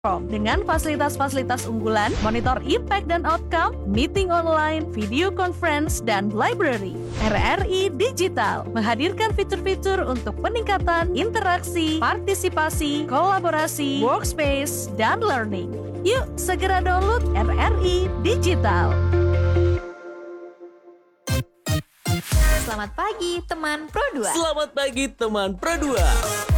dengan fasilitas-fasilitas unggulan, monitor impact dan outcome, meeting online, video conference, dan library. RRI Digital menghadirkan fitur-fitur untuk peningkatan interaksi, partisipasi, kolaborasi, workspace, dan learning. Yuk segera download RRI Digital. Selamat pagi teman Pro 2. Selamat pagi teman Pro 2.